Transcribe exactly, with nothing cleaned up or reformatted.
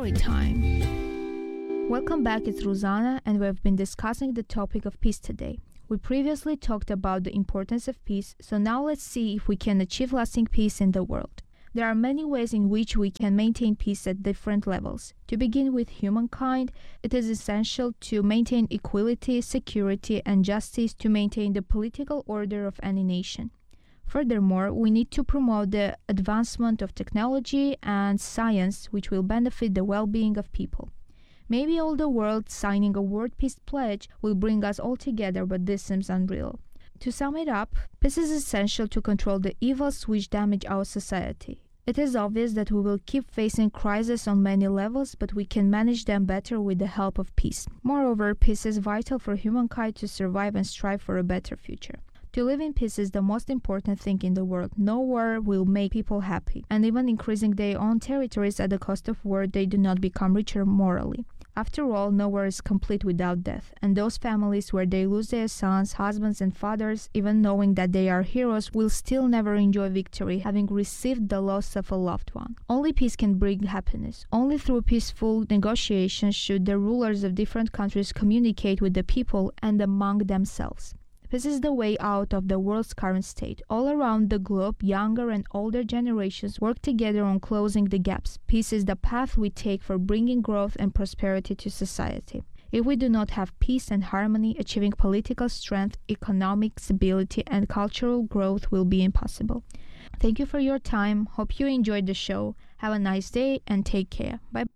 Story time. Welcome back, it's Ruzana, and we have been discussing the topic of peace today. We previously talked about the importance of peace, so now let's see if we can achieve lasting peace in the world. There are many ways in which we can maintain peace at different levels. To begin with humankind, it is essential to maintain equality, security, and justice to maintain the political order of any nation. Furthermore, we need to promote the advancement of technology and science, which will benefit the well-being of people. Maybe all the world signing a world peace pledge will bring us all together, but this seems unreal. To sum it up, peace is essential to control the evils which damage our society. It is obvious that we will keep facing crises on many levels, but we can manage them better with the help of peace. Moreover, peace is vital for humankind to survive and strive for a better future. To live in peace is the most important thing in the world. No war will make people happy, and even increasing their own territories at the cost of war, they do not become richer morally. After all, no war is complete without death, and those families where they lose their sons, husbands, and fathers, even knowing that they are heroes, will still never enjoy victory, having received the loss of a loved one. Only peace can bring happiness. Only through peaceful negotiations should the rulers of different countries communicate with the people and among themselves. Peace is the way out of the world's current state. All around the globe, younger and older generations work together on closing the gaps. Peace is the path we take for bringing growth and prosperity to society. If we do not have peace and harmony, achieving political strength, economic stability, and cultural growth will be impossible. Thank you for your time. Hope you enjoyed the show. Have a nice day and take care. Bye.